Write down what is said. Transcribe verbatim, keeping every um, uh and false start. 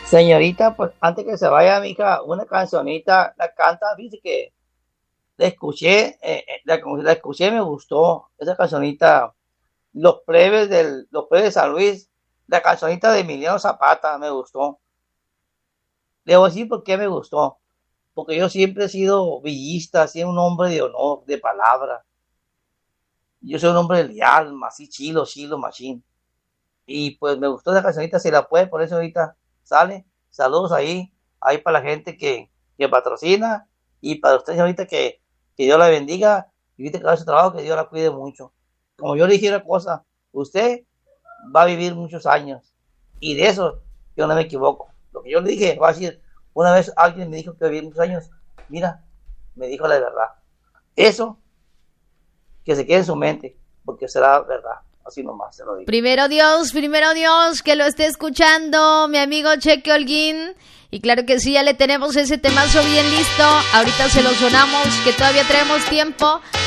Señorita, pues antes que se vaya, mija, una cancionita, la canta, dice que la escuché, eh, eh, la, la escuché, me gustó, esa cancionita, Los plebes del, Los plebes de San Luis, la cancionita de Emiliano Zapata, me gustó. Le voy a decir por qué me gustó, porque yo siempre he sido villista, sido un hombre de honor, de palabra. Yo soy un hombre leal, así chilo, chilo, machín. Y pues me gustó esa cancionita, si la puede, por eso ahorita sale. Saludos ahí, ahí para la gente que, que patrocina y para usted, señorita, que, que Dios la bendiga y viste que hace su trabajo, que Dios la cuide mucho. Como yo le dije una cosa, usted va a vivir muchos años y de eso yo no me equivoco. Lo que yo le dije, va a decir, una vez alguien me dijo que va a vivir muchos años, mira, me dijo la verdad. Eso que se quede en su mente, porque será verdad. Así nomás se lo digo. Primero Dios, primero Dios, que lo esté escuchando mi amigo Cheque Holguín. Y claro que sí, ya le tenemos ese temazo bien listo. Ahorita se lo sonamos, que todavía tenemos tiempo